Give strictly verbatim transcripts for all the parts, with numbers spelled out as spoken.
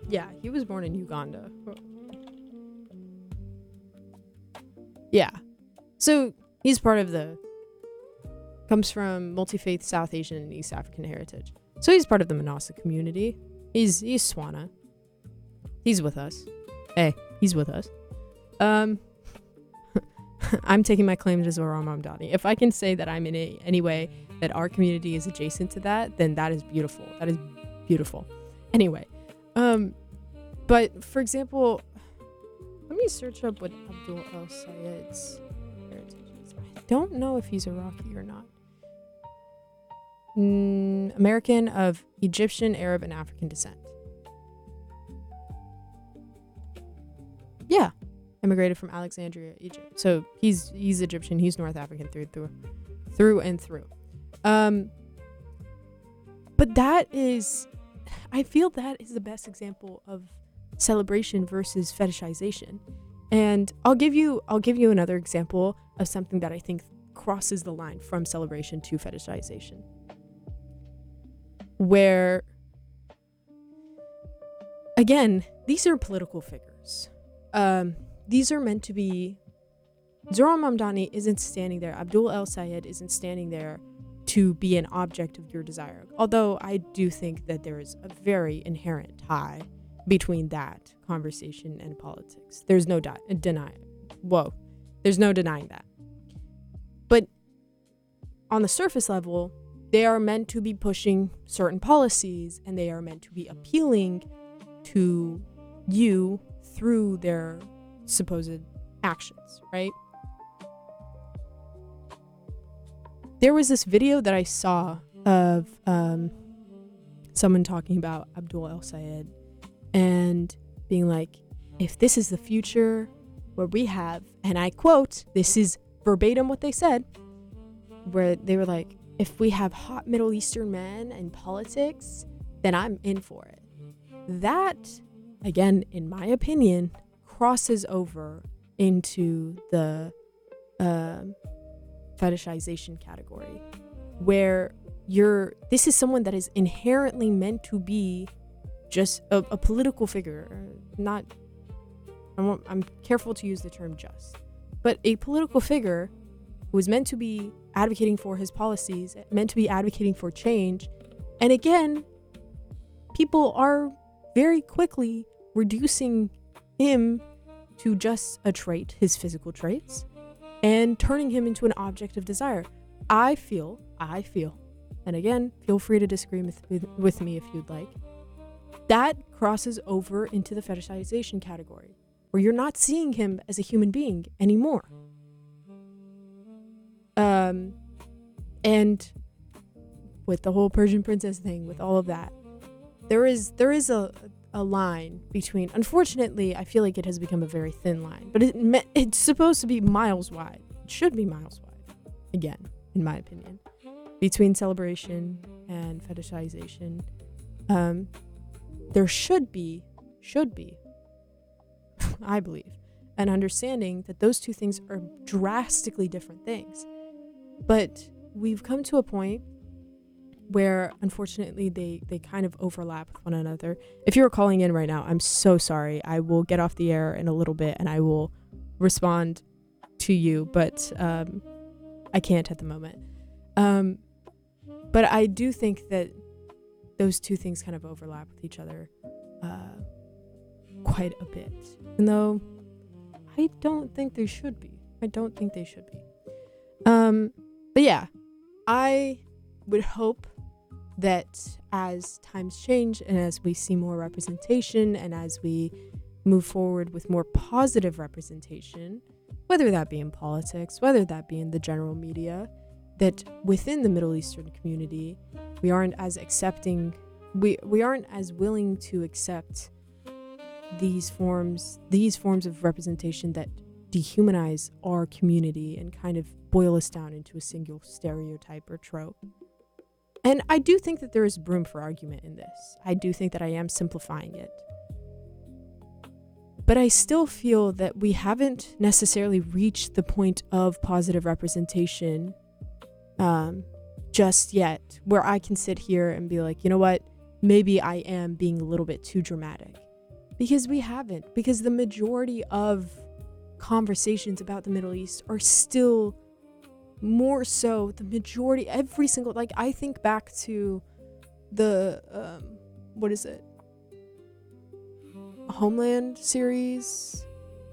Yeah, he was born in Uganda. Yeah. So he's part of the, comes from multi-faith South Asian and East African heritage. So he's part of the Manasa community. He's, he's Swana. He's with us. Hey, he's with us. Um, I'm taking my claim to Zohran Mamdani. If I can say that I'm in a, any way that our community is adjacent to that, then that is beautiful. That is beautiful. Anyway, um, but for example, let me search up what Abdul El Sayed's heritage is. I don't know if he's Iraqi or not. Mm, American of Egyptian, Arab, and African descent. Yeah, immigrated from Alexandria, Egypt. So he's he's Egyptian. He's North African through through through and through. Um, but that is, I feel that is the best example of celebration versus fetishization. And I'll give you I'll give you another example of something that I think crosses the line from celebration to fetishization. Where, again, these are political figures. Um, these are meant to be, Zohran Mamdani isn't standing there, Abdul El Sayed isn't standing there to be an object of your desire. Although I do think that there is a very inherent tie between that conversation and politics. There's no di- deny. Whoa. There's no denying that. But on the surface level, they are meant to be pushing certain policies and they are meant to be appealing to you through their supposed actions, right? There was this video that I saw of um, someone talking about Abdul El Sayed and being like, if this is the future where we have, and I quote, this is verbatim what they said, where they were like, if we have hot Middle Eastern men in politics, then I'm in for it. That, again, in my opinion, crosses over into the uh, fetishization category, where you're, this is someone that is inherently meant to be just a, a political figure, not, I'm, I'm careful to use the term just, but a political figure who is meant to be advocating for his policies, meant to be advocating for change. And again, people are very quickly reducing him to just a trait, his physical traits, and turning him into an object of desire. I feel, I feel, and again, feel free to disagree with, with, with me if you'd like, that crosses over into the fetishization category, where you're not seeing him as a human being anymore. Um, and with the whole Persian princess thing, with all of that, there is there is a a line between. Unfortunately, I feel like it has become a very thin line, but it me, it's supposed to be miles wide. It should be miles wide. Again, in my opinion, between celebration and fetishization, um, there should be should be, I believe, an understanding that those two things are drastically different things. But we've come to a point where, unfortunately, they, they kind of overlap with one another. If you're calling in right now, I'm so sorry. I will get off the air in a little bit and I will respond to you, but um, I can't at the moment. Um, but I do think that those two things kind of overlap with each other uh, quite a bit, even though I don't think they should be. I don't think they should be. Um, but yeah, I would hope that as times change and as we see more representation and as we move forward with more positive representation, whether that be in politics, whether that be in the general media, that within the Middle Eastern community, we aren't as accepting, we, we aren't as willing to accept these forms, these forms of representation that dehumanize our community and kind of boil us down into a single stereotype or trope. And I do think that there is room for argument in this. I do think that I am simplifying it. But I still feel that we haven't necessarily reached the point of positive representation um, just yet, where I can sit here and be like, you know what, maybe I am being a little bit too dramatic. Because we haven't. Because the majority of conversations about the Middle East are still more so the majority, every single, like, I think back to the, um, what is it? Homeland series.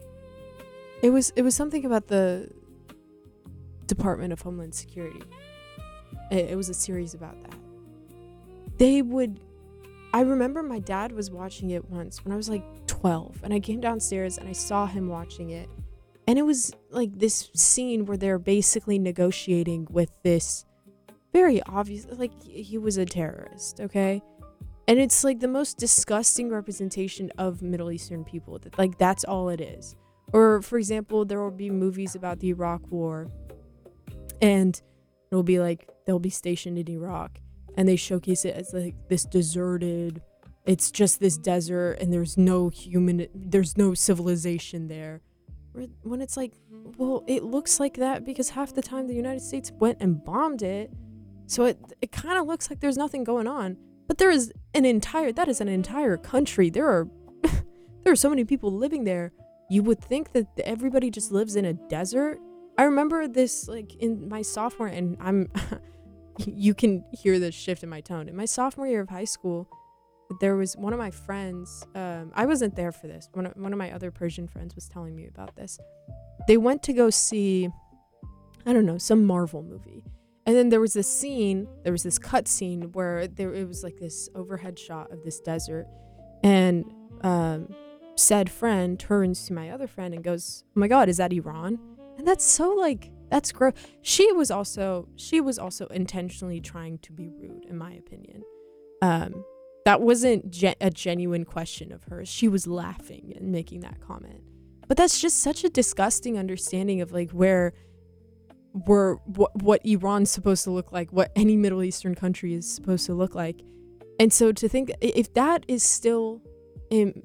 It was, it was something about the Department of Homeland Security. It, it was a series about that. They would, I remember my dad was watching it once when I was like twelve, and I came downstairs and I saw him watching it, and it was like this scene where they're basically negotiating with this very obvious, like, he was a terrorist, okay? And it's like the most disgusting representation of Middle Eastern people. Like, that's all it is. Or, for example, there will be movies about the Iraq War, and it'll be like they'll be stationed in Iraq, and they showcase it as like this deserted, it's just this desert, and there's no human, there's no civilization there. When it's like, well, it looks like that because half the time the United States went and bombed it, so it it kind of looks like there's nothing going on. But there is an entire, that is an entire country. There are there are so many people living there. You would think that everybody just lives in a desert. I remember this, like, in my sophomore, and I'm, you can hear the shift in my tone. In my sophomore year of high school, there was one of my friends, um, I wasn't there for this. One of, one of my other Persian friends was telling me about this. They went to go see, I don't know, some Marvel movie. And then there was this scene, there was this cut scene where there it was like this overhead shot of this desert. And um, said friend turns to my other friend and goes, "Oh my God, is that Iran?" And that's so, like, that's gross. She was also, she was also intentionally trying to be rude, in my opinion. Um, that wasn't ge- a genuine question of hers. She was laughing and making that comment. But that's just such a disgusting understanding of, like, where, where what, what Iran's supposed to look like, what any Middle Eastern country is supposed to look like. And so to think, if that is still, in,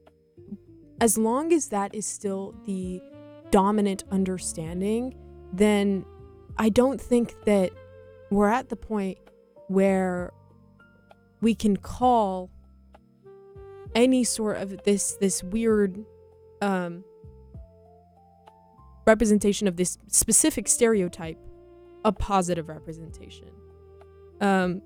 as long as that is still the dominant understanding, then I don't think that we're at the point where we can call any sort of this this weird um, representation of this specific stereotype a positive representation. Um,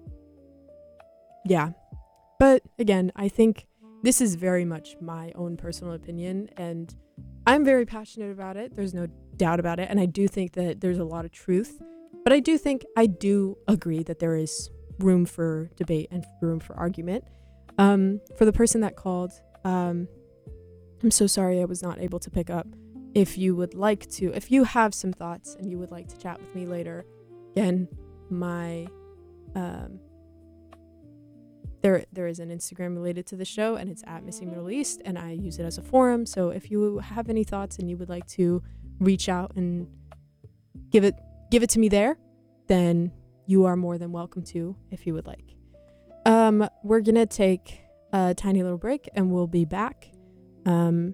yeah. But again, I think this is very much my own personal opinion, and I'm very passionate about it. There's no doubt about it. And I do think that there's a lot of truth, but I do think I do agree that there is room for debate and room for argument. Um, for the person that called, um, I'm so sorry I was not able to pick up. If you would like to, if you have some thoughts and you would like to chat with me later, again, my, um, There, there is an Instagram related to the show, and it's at Missing Middle East, and I use it as a forum. So if you have any thoughts and you would like to reach out and give it, give it to me there, then you are more than welcome to, if you would like. Um, we're gonna take a tiny little break, and we'll be back, um,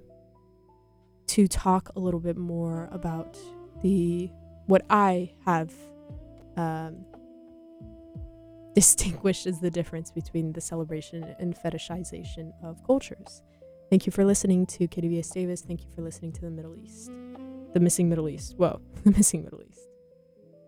to talk a little bit more about the what I have, um. distinguished as the difference between the celebration and fetishization of cultures. Thank you for listening to K D V S Davis. Thank you for listening to the Middle East. The Missing Middle East. Whoa, the Missing Middle East.